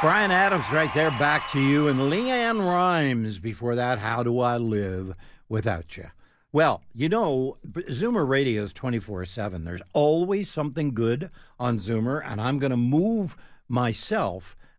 Brian Adams right there, back to you. And Leanne Rimes before that, How Do I Live Without You? Well, you know, Zoomer Radio is 24/7. There's always something good on Zoomer, and I'm going to move myself